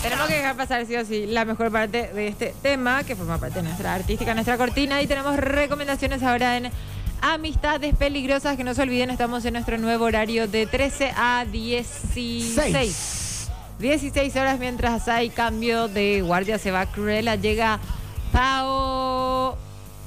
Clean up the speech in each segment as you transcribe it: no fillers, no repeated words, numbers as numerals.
Tenemos que dejar pasar sí o sí la mejor parte de este tema, que forma parte de nuestra artística, nuestra cortina, y tenemos recomendaciones ahora en Amistades Peligrosas, que no se olviden, estamos en nuestro nuevo horario de 13 a 16. 16 horas mientras hay cambio de guardia, se va Cruella, llega Pao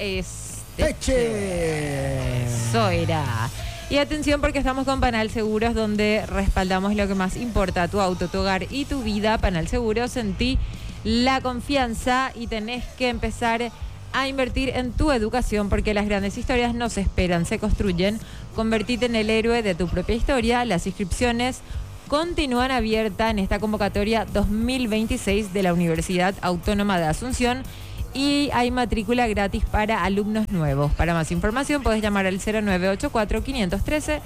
Soira. Y atención porque estamos con Panal Seguros, donde respaldamos lo que más importa, tu auto, tu hogar y tu vida. Panal Seguros, sentí la confianza y tenés que empezar a invertir en tu educación, porque las grandes historias no se esperan, se construyen. Convertite en el héroe de tu propia historia. Las inscripciones continúan abiertas en esta convocatoria 2026 de la Universidad Autónoma de Asunción y hay matrícula gratis para alumnos nuevos. Para más información puedes llamar al 0984-513-609.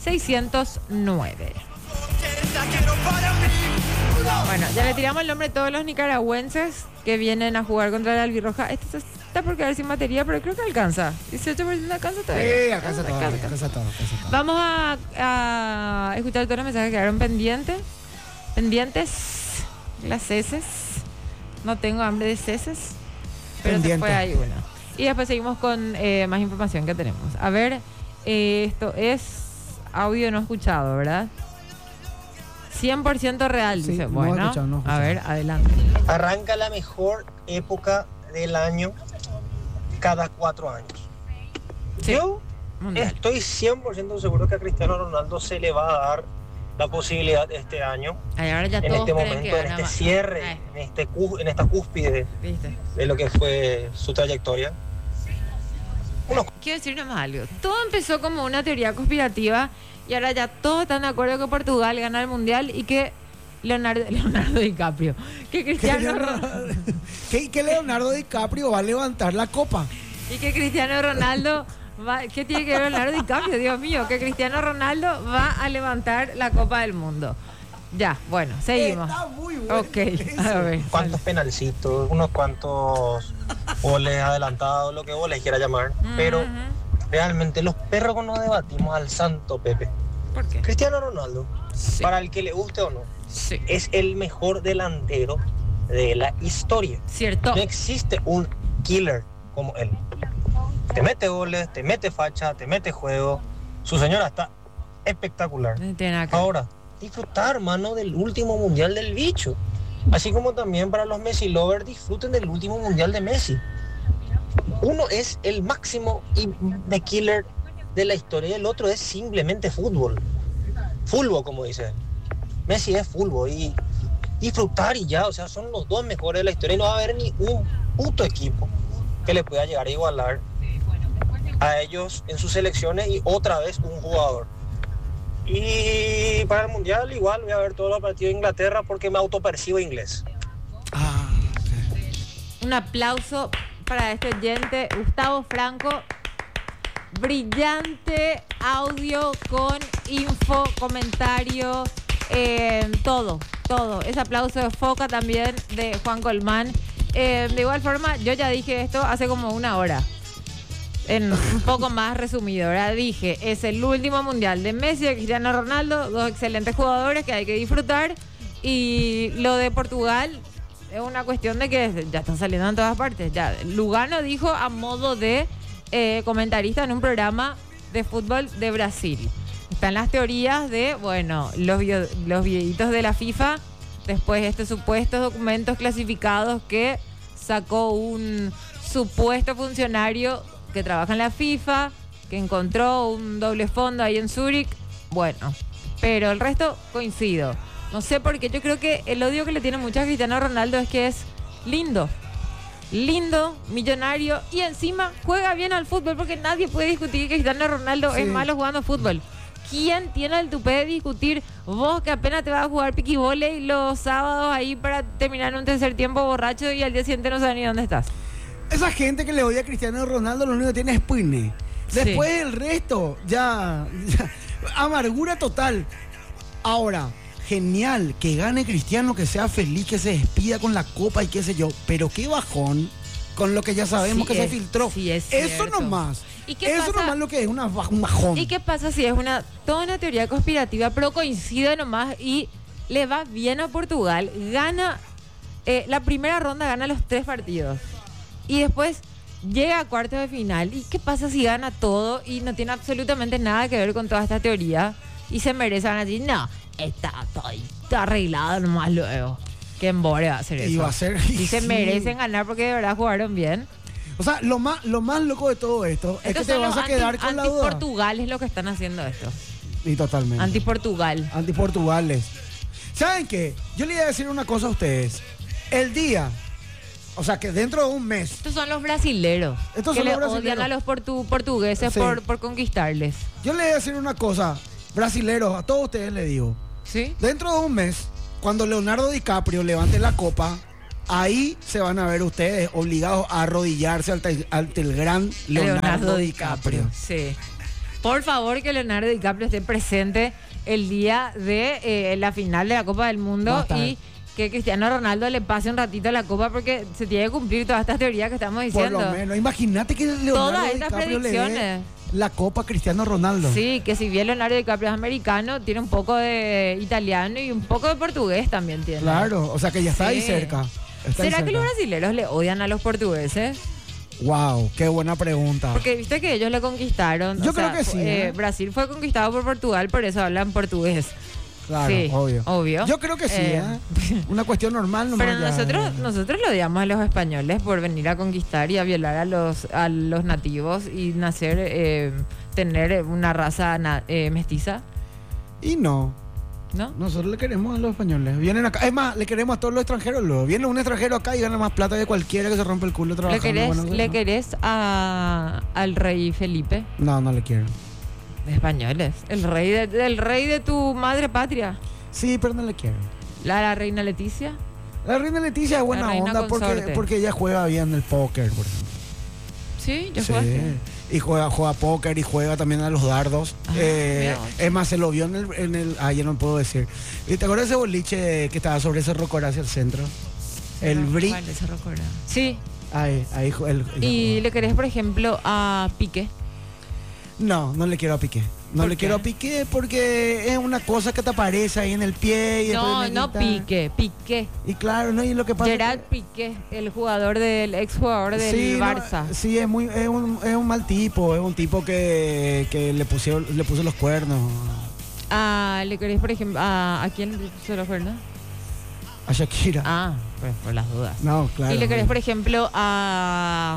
Bueno, ya le tiramos el nombre de todos los nicaragüenses que vienen a jugar contra la albirroja. Este está por quedar sin batería, pero creo que alcanza. 18% alcanza todavía. Alcanza todo. Vamos a escuchar todos los mensajes que quedaron pendientes. Las heces. No tengo hambre de heces, pero se fue ahí una. Y después seguimos con más información que tenemos. A ver, esto es audio no escuchado, ¿verdad? 100% real, sí, dice. Bueno, no escuchado. A ver, adelante. Arranca la mejor época del año cada 4 años. Sí. Yo estoy 100% seguro que a Cristiano Ronaldo se le va a dar la posibilidad este año. Ay, ahora ya en este momento, en este cierre, en esta cúspide, ¿viste?, de lo que fue su trayectoria. Quiero decir nomás algo. Todo empezó como una teoría conspirativa y ahora ya todos están de acuerdo que Portugal gana el Mundial y que Leonardo DiCaprio, que Cristiano que Leonardo DiCaprio va a levantar la copa y que Cristiano Ronaldo ¿qué tiene que ver Leonardo DiCaprio? Dios mío, que Cristiano Ronaldo va a levantar la Copa del Mundo. Ya, bueno, seguimos. Está muy bueno. Ok, a ver. ¿Cuántos penalcitos? Unos cuantos goles adelantados, lo que vos les quieras llamar. Pero realmente los perros nos debatimos al santo Pepe. ¿Por qué? Cristiano Ronaldo, sí, para el que le guste o no, sí, es el mejor delantero de la historia. Cierto. No existe un killer como él. Te mete goles, te mete facha, te mete juego. Su señora está espectacular. Ahora, disfrutar, hermano, del último mundial del bicho. Así como también para los Messi lovers, disfruten del último mundial de Messi. Uno es el máximo de killer de la historia y el otro es simplemente fútbol. Fútbol, como dice él. Messi es fútbol y disfrutar y ya, o sea, son los dos mejores de la historia y no va a haber ni un puto equipo que le pueda llegar a igualar a ellos en sus selecciones y otra vez un jugador. Y para el mundial igual voy a ver todos los partidos de Inglaterra porque me autopercibo inglés. Un aplauso para este oyente, Gustavo Franco. Brillante audio con info, comentario, todo. Ese aplauso de Foca también de Juan Colmán. De igual forma, yo ya dije esto hace como una hora. En un poco más resumido, ¿verdad? Dije, es el último mundial de Messi y de Cristiano Ronaldo, dos excelentes jugadores que hay que disfrutar. Y lo de Portugal es una cuestión de que ya están saliendo en todas partes. Ya Lugano dijo a modo de comentarista en un programa de fútbol de Brasil. Están las teorías de, bueno, los videitos de la FIFA, después estos supuestos documentos clasificados que sacó un supuesto funcionario que trabaja en la FIFA, que encontró un doble fondo ahí en Zúrich. Bueno, pero el resto coincido. No sé por qué, yo creo que el odio que le tiene mucho a Cristiano Ronaldo es que es lindo, millonario y encima juega bien al fútbol, porque nadie puede discutir que Cristiano Ronaldo es malo jugando fútbol. ¿Quién tiene el tupé de discutir? Vos que apenas te vas a jugar piquivole los sábados ahí para terminar un tercer tiempo borracho y al día siguiente no sabes ni dónde estás. Esa gente que le odia a Cristiano Ronaldo lo único que tiene es puine. Después el resto, ya amargura total. Ahora, genial, que gane Cristiano, que sea feliz, que se despida con la copa y qué sé yo. Pero qué bajón con lo que ya sabemos que se filtró. Sí, es eso nomás. Eso nomás lo que es un bajón. ¿Y qué pasa si es toda una teoría conspirativa, pero coincide nomás y le va bien a Portugal, gana la primera ronda gana los 3 partidos. Y después llega a cuartos de final. ¿Y qué pasa si gana todo y no tiene absolutamente nada que ver con toda esta teoría? Y se merece, van a decir, no, está arreglado nomás luego. ¿Qué embore va a hacer eso? Y va a ser... Y se merecen ganar porque de verdad jugaron bien. O sea, lo más loco de todo esto es que te vas a quedar con la duda. Anti-Portugal es lo que están haciendo esto. Y totalmente. Anti-Portugal. Anti-Portugales. ¿Saben qué? Yo le voy a decir una cosa a ustedes. El día, o sea, que dentro de un mes... Estos son los brasileros. Estos que son le los brasileros. odian a los portugueses Sí. por conquistarles. Yo le voy a decir una cosa, brasileros, a todos ustedes les digo. ¿Sí? Dentro de un mes, cuando Leonardo DiCaprio levante la copa, ahí se van a ver ustedes obligados a arrodillarse ante el gran Leonardo DiCaprio. Sí. Por favor, que Leonardo DiCaprio esté presente el día de la final de la Copa del Mundo y que Cristiano Ronaldo le pase un ratito la copa porque se tiene que cumplir todas estas teorías que estamos diciendo. Por lo menos, imagínate que Leonardo Todas estas DiCaprio le predicciones. dé la copa a Cristiano Ronaldo. Sí, que si bien Leonardo DiCaprio es americano, tiene un poco de italiano y un poco de portugués también tiene. Claro, o sea que ya está ahí Sí. cerca. Está ahí ¿Será que cerca. los brasileños le odian a los portugueses? Wow, qué buena pregunta. Porque viste que ellos le conquistaron. Yo creo que sí, Brasil fue conquistado por Portugal, por eso hablan portugués. Claro, Sí, obvio. obvio. Yo creo que sí, Una cuestión normal nomás. Pero ya. nosotros lo odiamos a los españoles por venir a conquistar y a violar a los nativos y tener una raza mestiza, Y no. ¿no? Nosotros le queremos a los españoles. Vienen acá. Es más, le queremos a todos los extranjeros luego. Viene un extranjero acá y gana más plata que cualquiera que se rompe el culo trabajando. ¿Le querés al rey Felipe? No, no le quiero. De españoles. El rey de tu madre patria. Sí, pero no le quiero. La reina Leticia. La reina Leticia es buena reina onda consorte. porque ella juega bien el póker, por ejemplo. Sí, yo Sí. jugaste. Y juega póker y juega también a los dardos. mira vos. Es más, se lo vio en el ya no puedo decir. ¿Y te acuerdas de ese boliche que estaba sobre ese Rocora hacia el centro? El Brick. ¿Cuál es Cerro Corá? Sí. Ahí ¿Y le querés, por ejemplo, a Piqué? No le quiero a Piqué. No ¿Por le qué? quiero a Piqué porque es una cosa que te aparece ahí en el pie y No, después no Piqué. Y claro, no, y lo que pasa Gerard Piqué, el exjugador del sí, Barça. No, sí, es un mal tipo, es un tipo que le puso los cuernos ¿Le querés, por ejemplo, a quién le puso los cuernos? a Shakira. Pues por las dudas. No, claro. ¿Y le querés, por ejemplo, a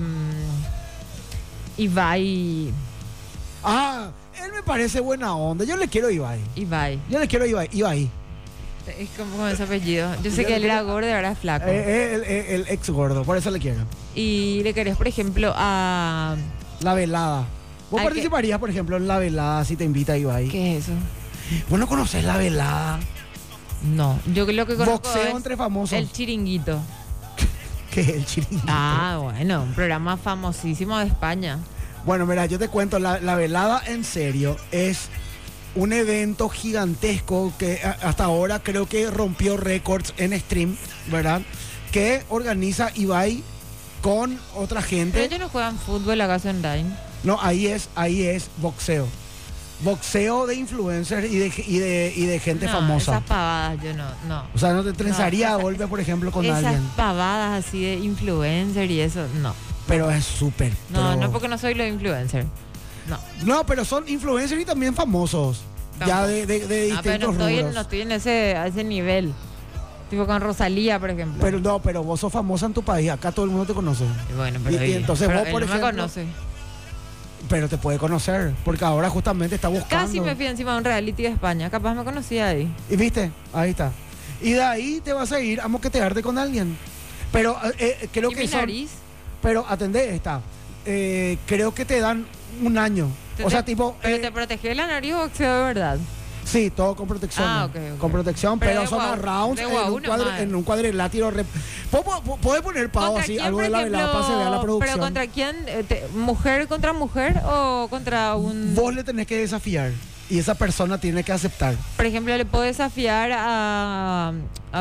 Ibai? Él me parece buena onda. Yo le quiero a Ibai. Yo le quiero a Ibai. Es como ese apellido. Yo sé que él era gordo y ahora es flaco. El ex gordo, por eso le quiero. Y le querés, por ejemplo, a... La velada. ¿Vos Ay, participarías, por ejemplo, en la velada si te invita Ibai? ¿Qué es eso? ¿Vos no conocés la velada? No, yo lo que conozco Boxeo es entre famosos. el chiringuito. ¿Qué es el chiringuito? Bueno, un programa famosísimo de España. Bueno, mira, yo te cuento, la velada en serio es un evento gigantesco que hasta ahora creo que rompió récords en stream, ¿verdad? Que organiza Ibai con otra Pero gente. ellos no juegan fútbol acaso online. No, ahí es boxeo. Boxeo de influencers y de gente famosa. Esas pavadas yo no. O sea, no te trenzaría No, a golpe, por ejemplo, con esas alguien. pavadas así de influencer y eso, no. Pero es súper. No, pero- porque no soy lo influencer. No. No, pero son influencers y también famosos. Ya de No, pero distintos no rubros. estoy a ese nivel. Tipo con Rosalía, por ejemplo. Pero vos sos famosa en tu país, acá todo el mundo te conoce. Y bueno, pero, y entonces pero vos, por él no me ejemplo, conoce. Pero te puede conocer, porque ahora justamente está buscando. Casi me fui encima de un reality de España. Capaz me conocía ahí. Y viste, ahí está. Y de ahí te vas a ir a moquetearte con alguien. Pero creo ¿Y que mi son... nariz? Pero atendé esta. Creo que te dan un año. O sea, tipo... ¿Pero te protege la nariz o boxeo de verdad? Sí, todo con protección. Ok. Con protección, Pero pero de son guau- rounds de guau nomás. en un cuadrilátero. ¿Puedes poner pavo ¿Contra así, quién, algo por de la velada para se vea la producción? ¿Pero contra quién? ¿Mujer contra mujer o contra un...? Vos le tenés que desafiar y esa persona tiene que aceptar. Por ejemplo, le puedo desafiar a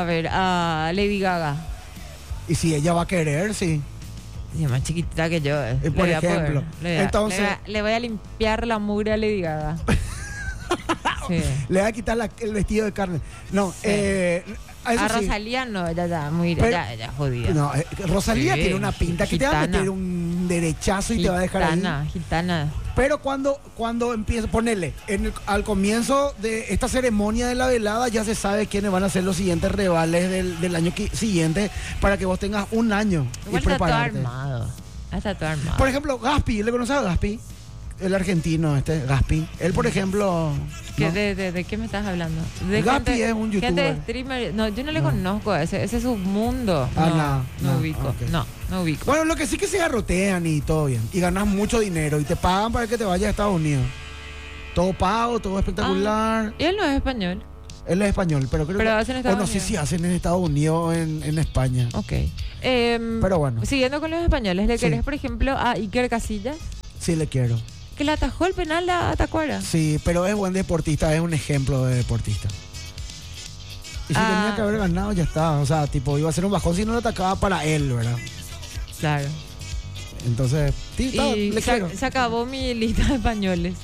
Lady Gaga. Y si ella va a querer, sí. Y es más chiquitita que yo. Por Le voy a ejemplo. poder. Entonces- Le voy a limpiar la mugre a Lady Gaga. Sí. Le va a quitar el vestido de carne. No, Sí. A Rosalía no, ella muy ella jodida. No, Rosalía Sí, tiene una pinta que te va a meter un derechazo y te va a dejar ahí. Gitana. Pero cuando empieza, ponele, al comienzo de esta ceremonia de la velada ya se sabe quiénes van a ser los siguientes rivales del año siguiente para que vos tengas un año Igual y prepararte. Está todo armado. Por ejemplo, Gaspi, ¿le conoces a Gaspi? El argentino Gaspi. Él, por ejemplo... ¿no? ¿De qué me estás hablando? Gaspi es un youtuber. Gente de streamer. No, yo no le conozco a ese. Ese es su mundo. No ubico. Okay. No ubico. Bueno, lo que sí que se garrotean y todo bien. Y ganas mucho dinero y te pagan para que te vayas a Estados Unidos. Todo pago, todo espectacular. Y él no es español. Él es español, pero creo que... hacen en Estados Unidos. No sé si hacen en Estados Unidos o en España. Ok. Pero bueno. Siguiendo con los españoles, ¿le querés, por ejemplo, a Iker Casillas? Sí, le quiero. Que le atajó el penal a Tacuara. Sí, pero es buen deportista, es un ejemplo de deportista. Y si tenía que haber ganado, ya está. O sea, tipo, iba a ser un bajón si no lo atacaba para él, ¿verdad? Claro. Entonces, sí, le quiero. Se acabó mi lista de españoles.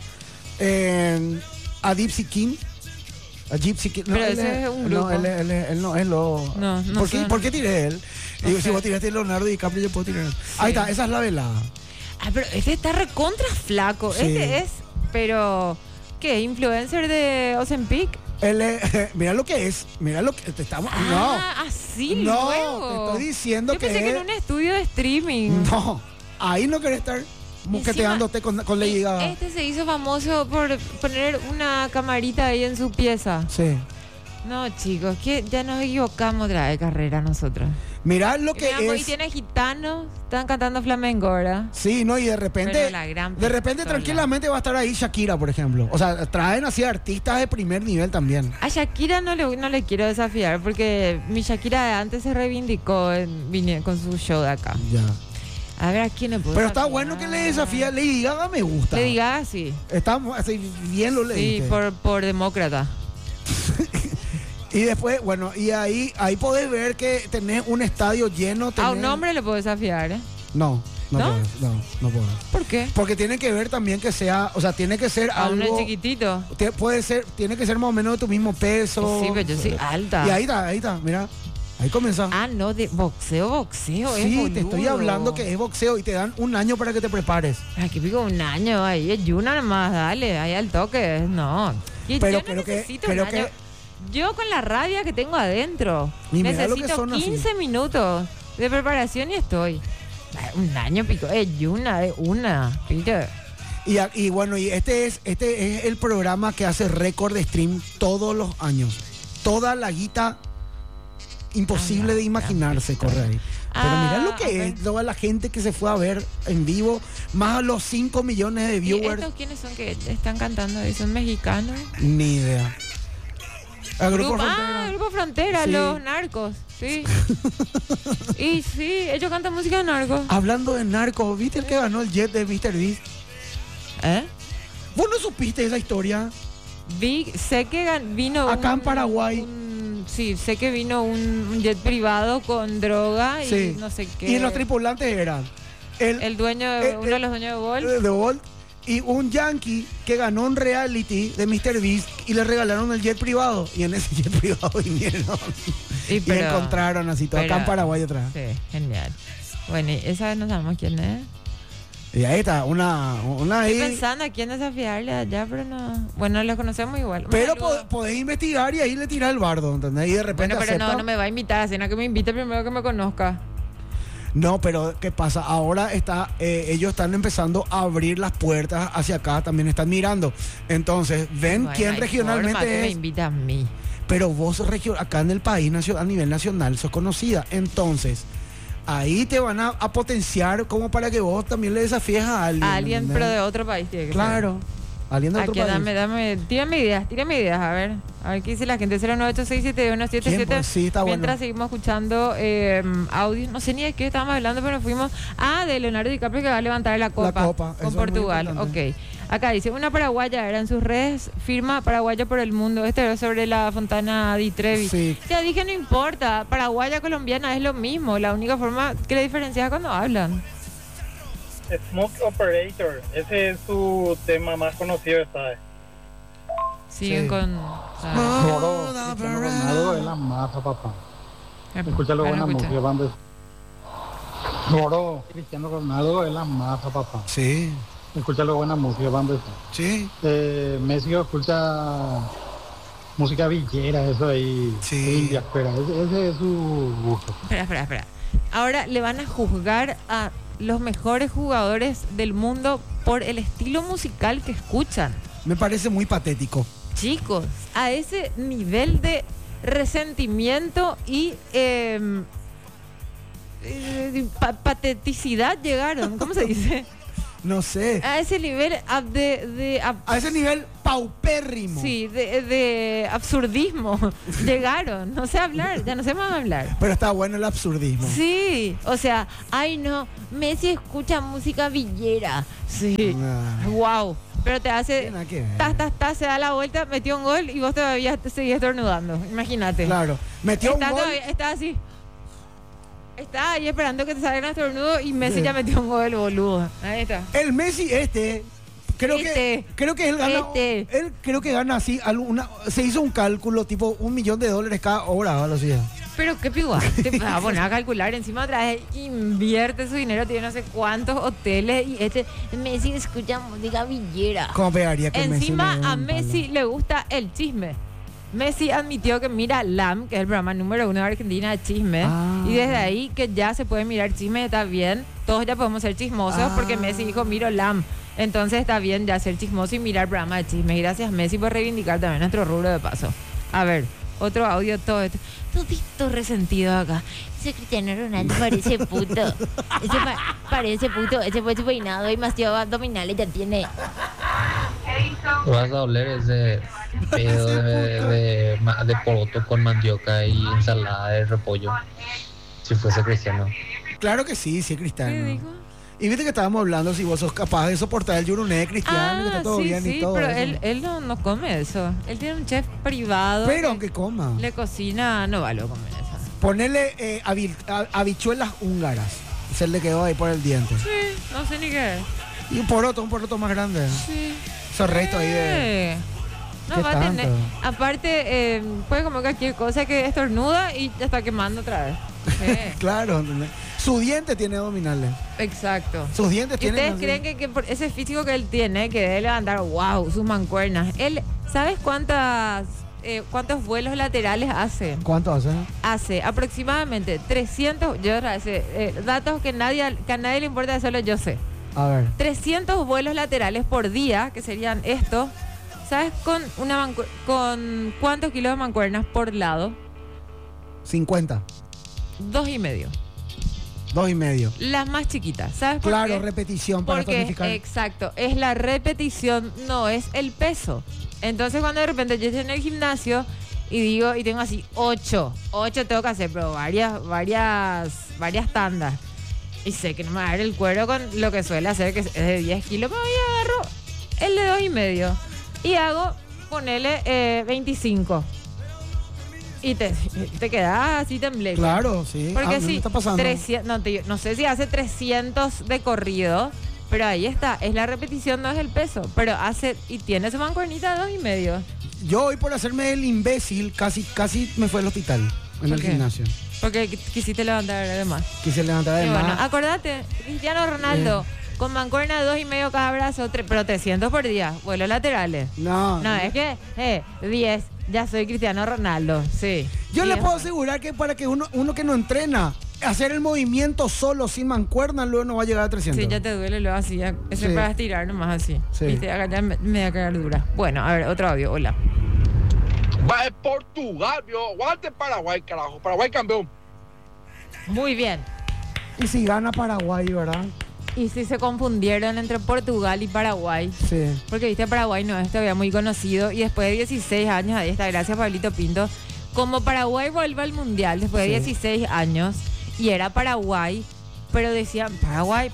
A Gypsy King. A Gypsy King. Pero ese es un grupo. No, él no es lo... No ¿Por qué tiré él? No Digo, si vos tiraste Leonardo DiCaprio, yo puedo tirar él. Sí. Ahí está, esa es la velada. Pero este está recontra flaco. Sí. Este es, pero... ¿Qué? ¿Influencer de Ozempic? Él es, mira lo que es. Mira lo que te estamos... Así no, luego. te estoy diciendo Yo pensé que en un estudio de streaming. No, ahí no querés estar muqueteándote con Lady Gaga. Este se hizo famoso por poner una camarita ahí en su pieza. Sí. No, chicos, que ya nos equivocamos de carrera nosotros. Mirá lo que es. Y tiene gitanos, están cantando flamenco, ¿verdad? Sí, no, y de repente tranquilamente va a estar ahí Shakira, por ejemplo. O sea, traen así artistas de primer nivel también. A Shakira no le quiero desafiar porque mi Shakira de antes se reivindicó con su show de acá. Ya. A ver, ¿a quién le puedo Pero desafiar? está bueno que le desafía. Lady Gaga me gusta. Lady Gaga, sí. Está así, bien lo leíste. Sí, por demócrata. Y después, bueno, y ahí podés ver que tenés un estadio lleno. A un hombre le puedo desafiar, ¿eh? No puedo. ¿Por qué? Porque tiene que ver también que sea, o sea, tiene que ser a algo... un chiquitito. Tiene que ser más o menos de tu mismo peso. Sí, pero yo soy alta. Y ahí está, mira. Ahí comienza. No, de boxeo, sí, es te estoy hablando que es boxeo y te dan un año para que te prepares. Ay, que pico un año ahí, es Yuna nomás, dale, ahí al toque, no. Pero yo no necesito un año. Yo con la rabia que tengo adentro, necesito 15 minutos de preparación y estoy. Un año pico, Yuna, una, pica. Y bueno, y este es el programa que hace récord de stream todos los años. Toda la guita imposible de imaginarse corre ahí. Pero mirá lo que es, toda la gente que se fue a ver en vivo, más los 5 millones de viewers. ¿Y estos quiénes son que están cantando ahí? ¿Son mexicanos? Ni idea. Grupo Frontera, sí. Los narcos, sí. Y sí, ellos cantan música de narcos. Hablando de narcos, ¿viste el que ganó el jet de Mr. Beast? ¿Vos no supiste esa historia? Sé que vino acá en Paraguay. Sí, sé que vino un jet privado con droga y no sé qué. Y los tripulantes eran el dueño, uno de los dueños de Volt. De Volt. Y un yankee que ganó un reality de Mr. Beast y le regalaron el jet privado. Y en ese jet privado vinieron y encontraron así todo acá en Paraguay atrás. Sí, genial. Bueno, y esa vez no sabemos quién es. Y ahí está, una ahí. Estoy pensando a quién desafiarle allá, pero no. Bueno, los conocemos igual. Pero podés investigar y ahí le tirás el bardo, ¿entendés? Y de repente pero no me va a invitar, sino que me invite primero que me conozca. No, pero ¿qué pasa? Ahora ellos están empezando a abrir las puertas hacia acá, también están mirando. Entonces, ven quién regionalmente es. Me invita a mí. Pero vos acá en el país, a nivel nacional, sos conocida. Entonces, ahí te van a potenciar como para que vos también le desafíes a alguien. A alguien, pero de otro país tiene que ser. Claro. Alguien de otro país. Tírame ideas, a ver qué dice la gente. 09867177. Pues, sí, está mientras seguimos escuchando audio, no sé ni de qué estábamos hablando, pero fuimos de Leonardo DiCaprio que va a levantar la copa con Portugal. Ok. Acá dice, una paraguaya era en sus redes, firma paraguaya por el mundo. Este era sobre la Fontana di Trevi. Sí. Ya dije, no importa, paraguaya, colombiana es lo mismo. La única forma que le diferencia es cuando hablan. Smoke Operator, ese es su tema más conocido esta vez. Siguen con Moro, Cristiano Ronaldo es la masa, papá. Escúchalo, buena música, Bambe. Moro, Cristiano Ronaldo es la masa, papá. Sí. Escúchalo, buena música, Bambe. Sí. Messi escucha música villera, eso ahí. Sí. India, espera, ese es su gusto. Espera. Ahora le van a juzgar a los mejores jugadores del mundo por el estilo musical que escuchan. Me parece muy patético. Chicos, a ese nivel de resentimiento y pateticidad llegaron. ¿Cómo se dice? No sé. A ese nivel A ese nivel paupérrimo. sí, de absurdismo llegaron. No sé hablar, ya no sé más hablar. Pero está bueno el absurdismo. Sí, o sea, ay no, Messi escucha música villera. Sí, wow. Pero te hace, Tiene que ver. se da la vuelta, metió un gol y vos todavía te seguís estornudando. Imagínate. Claro. Metió un gol. Está así. Está ahí esperando que te salga el estornudo y Messi ya metió un gol, boludo. Ahí está. El Messi creo que él gana. Él creo que gana así se hizo un cálculo tipo $1.000.000 cada hora, algo así. Pero qué pigua. Te vas a poner a calcular encima otra vez. Invierte su dinero, tiene no sé cuántos hoteles y Messi escucha música villera. ¿Cómo pegaría que Encima Messi a Messi le gusta el chisme. Messi admitió que mira LAM, que es el programa número 1 de Argentina de chisme, y desde ahí que ya se puede mirar chisme, está bien, todos ya podemos ser chismosos, porque Messi dijo miro LAM, entonces está bien ya ser chismoso y mirar programa de chisme. Y gracias Messi por reivindicar también nuestro rubro de paso. A ver, otro audio, todo esto. Todito resentido acá. Ese Cristiano Ronaldo parece puto. Parece puto, ese fue su peinado y demasiado abdominales ya tiene. Vas a oler ese pedo de poroto con mandioca y ensalada de repollo. Si fuese Cristiano. Claro que sí, sí es Cristiano. ¿Qué dijo? Y viste que estábamos hablando si vos sos capaz de soportar el yuruné de Cristiano, que está todo bien y todo. Pero eso. él no come eso. Él tiene un chef privado. Pero aunque coma. Le cocina, no va a comer eso. Ponele habichuelas húngaras. Se le quedó ahí por el diente. Sí, no sé ni qué es. Y un poroto más grande. Sí. Esos restos ahí de... No ¿Qué va a tener. tanto? Aparte, puede comer cualquier cosa que estornuda y ya está quemando otra vez. Claro, ¿entendés? Su diente tiene abdominales. Exacto. Sus dientes ¿Y tienen... ustedes creen que por ese físico que él tiene, que debe levantar, wow, sus mancuernas? Él, ¿sabes cuántos vuelos laterales hace? ¿Cuánto hace? Hace aproximadamente 300, datos que a nadie le importa, solo yo sé. A ver. 300 vuelos laterales por día, que serían estos. ¿Sabes con cuántos kilos de mancuernas por lado? 50. 2,5. 2,5. Las más chiquitas, ¿sabes por qué? Claro, repetición para Porque, tonificar. exacto, es la repetición, no es el peso. Entonces cuando de repente yo estoy en el gimnasio y tengo así 8 tengo que hacer, pero varias tandas. Y sé que no me va a dar el cuero con lo que suele hacer, que es de 10 kilos, pero yo agarro el de 2,5 y hago, ponele 25. Y te quedas así tembleque. Claro, sí. Porque ¿qué sí, está pasando? 300, no sé si hace 300 de corrido, pero ahí está, es la repetición, no es el peso, pero hace y tiene su mancuernita de 2,5. Yo hoy por hacerme el imbécil casi me fue al hospital en el qué? gimnasio. Porque quisiste levantar además. Quise levantar Y además. bueno, acordate, Cristiano Ronaldo, con mancuerna de 2,5 cada brazo, pero 300 por día, vuelos laterales. No. No, es que 10, ya soy Cristiano Ronaldo, sí. Yo le 10. puedo asegurar que para que uno que no entrena, hacer el movimiento solo, sin mancuerna, luego no va a llegar a 300. Sí, ya te duele luego así, ese Sí. es para estirar nomás así. Sí. Viste, acá ya me voy a quedar dura. Bueno, a ver, otro audio, hola. Va de Portugal, vio. Aguante Paraguay, carajo. Paraguay campeón. Muy bien. Y si gana Paraguay, ¿verdad? Y si se confundieron entre Portugal y Paraguay. Sí. Porque viste, Paraguay no es todavía muy conocido. Y después de 16 años, ahí está, gracias Pablito Pinto. Como Paraguay vuelve al Mundial después de 16 años, y era Paraguay, pero decían, Paraguay,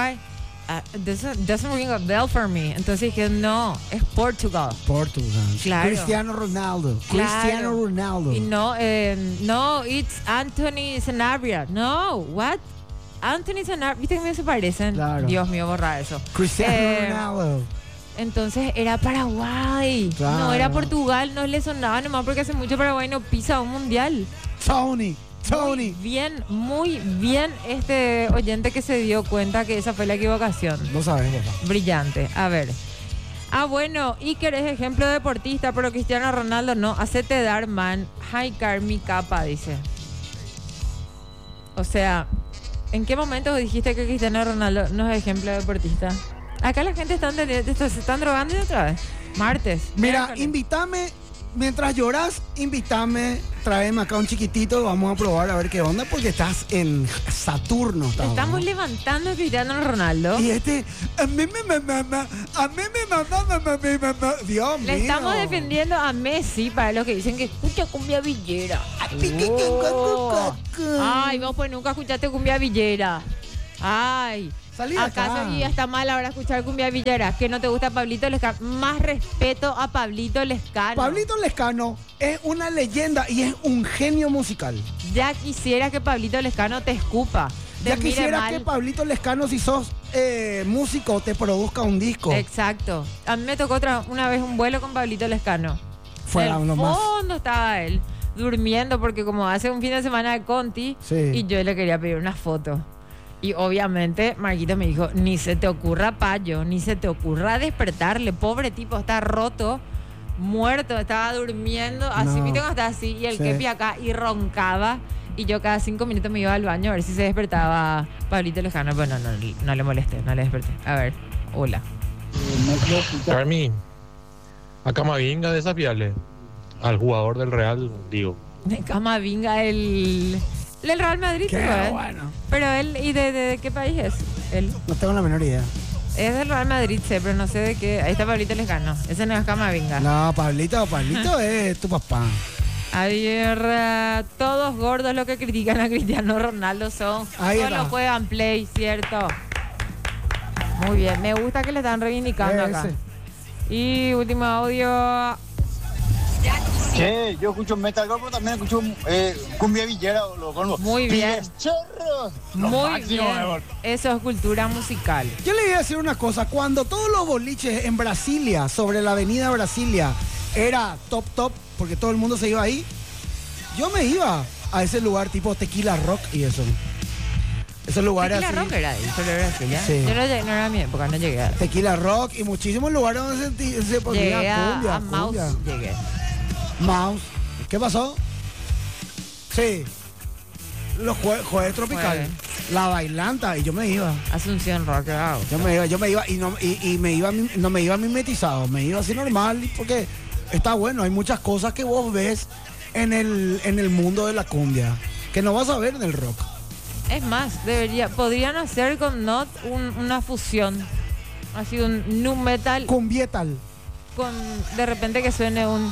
doesn't ring a bell for me. Entonces dije, no, es Portugal. Portugal. Claro. Cristiano Ronaldo. Claro. Cristiano Ronaldo. Y no, it's Anthony Sanabria. No, what? Anthony Sanabria, ¿viste que me se parecen? Claro. Dios mío, borra eso. Cristiano Ronaldo. Entonces era Paraguay, Claro. no era Portugal, no le sonaba nomás porque hace mucho Paraguay no pisa un mundial. Tony. Muy bien este oyente que se dio cuenta que esa fue la equivocación. No sabes, papá. Brillante. A ver. Bueno, Iker es ejemplo deportista, pero Cristiano Ronaldo no. Hacete dar, man. Haikar mi capa, dice. O sea, ¿en qué momento dijiste que Cristiano Ronaldo no es ejemplo deportista? Acá la gente está entendiendo, se están drogando y otra vez. Martes. Mira, miércoles. invítame, mientras lloras, invítame, tráeme acá un chiquitito, vamos a probar a ver qué onda, porque estás en Saturno. Estamos levantando a Cristiano Ronaldo. Y a mí me mamá, Dios mío. Le estamos defendiendo a Messi para los que dicen que escucha cumbia villera. Ay, vos pues nunca escuchaste cumbia villera. Ay. Salí de acá. ¿Acaso ya está mal ahora escuchar cumbia villera? Que no te gusta Pablito Lescano. Más respeto a Pablito Lescano. Pablito Lescano es una leyenda y es un genio musical. Ya quisiera que Pablito Lescano te escupa. Ya quisiera que Pablito Lescano, si sos músico, te produzca un disco. Exacto. A mí me tocó una vez un vuelo con Pablito Lescano. Fuera uno más. En el fondo estaba él, durmiendo, porque como hace un fin de semana de Conti, Sí. y yo le quería pedir una foto. Y obviamente Marquito me dijo, ni se te ocurra, Payo, ni se te ocurra despertarle. Pobre tipo, está roto, muerto, estaba durmiendo, así, No. viste cómo está así, y el Sí. kepi acá, y roncaba. Y yo cada 5 minutos me iba al baño a ver si se despertaba Pablito Lejano, pero no le molesté, no le desperté. A ver, hola. Carmi, a Camavinga desafiarle al jugador del Real, digo. De Camavinga, el Real Madrid, Qué ¿no? bueno. Pero él, ¿y de qué país es? Él No tengo la menor idea. es del Real Madrid, sé, pero no sé de qué. Ahí está Pablito Lescano. Ese no es Camavinga. No, Pablito es tu papá. A ver, todos gordos los que critican a Cristiano Ronaldo son. Ahí Solo está. juegan play, ¿cierto? Muy bien, me gusta que le están reivindicando acá. Ese. Y último audio. Che, yo escucho metalcore, pero también escucho cumbia villera. Muy bien. Chorros. Muy bien. Eso es cultura musical. Yo le voy a decir una cosa. Cuando todos los boliches en Brasilia, sobre la avenida Brasilia, era top, porque todo el mundo se iba ahí, yo me iba a ese lugar tipo Tequila Rock y eso. Esos lugares Tequila así. Rock era ahí, solo era así, ¿ya? Sí. Yo no era mi época, no llegué a... Tequila Rock y muchísimos lugares donde se ponía Llegué cumbia, a Mouse, cumbia. llegué. Mouse. ¿Qué pasó? Sí. Los jueves tropical. Jueves. La bailanta y yo me iba. Asunción Rock, wow. Yo me iba y no me iba mimetizado, me iba así normal porque está bueno, hay muchas cosas que vos ves en el mundo de la cumbia que no vas a ver en el rock. Es más, podrían hacer con Not una fusión. Así un nu metal Cumbietal. con de repente que suene un...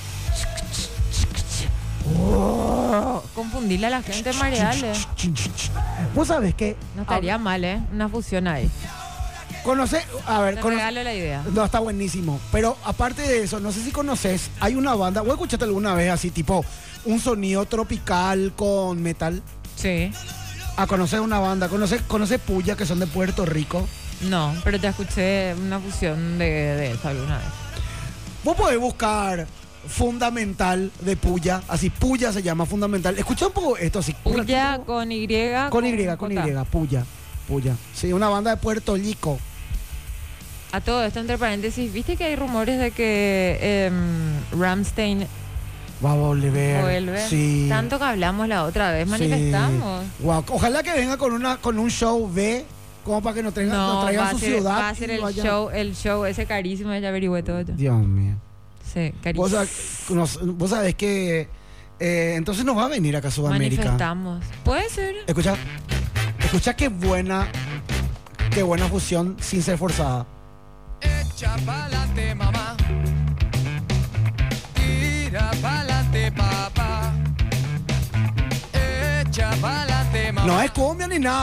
Confundirle a la gente, marearle. Vos sabés que No estaría mal, ¿eh? Una fusión ahí. conoce, a ver, Te conoce- regalo la idea. no, está buenísimo. Pero aparte de eso, no sé si conoces, hay una banda, ¿vos escuchaste alguna vez así tipo un sonido tropical con metal? Sí. A conocer una banda, conoces Puya, que son de Puerto Rico. No, pero ya escuché una fusión de eso alguna vez. Vos podés buscar Fundamental de Puya, así Puya se llama Fundamental. Escucha un poco esto así. Puya con Y. Con Y, Puya. Sí, una banda de Puerto Rico. A todo esto, entre paréntesis, ¿viste que hay rumores de que Rammstein Va a volver. vuelve? Sí. Tanto que hablamos la otra vez, Sí. manifestamos. Guau, ojalá que venga con un show B, como para que nos traigan No, a va su a ser, ciudad. va a ser y el vayan. show ese carísimo, ya averigüé todo. Yo. Dios mío. Sí, carísimo. Vos sabés que entonces nos va a venir acá a Sudamérica. Manifestamos. Puede ser. Escucha qué buena fusión sin ser forzada. Echa pa'lante, mamá. Tira pa'lante, papá. Echa pa'lante, mamá. No es cumbia ni nada.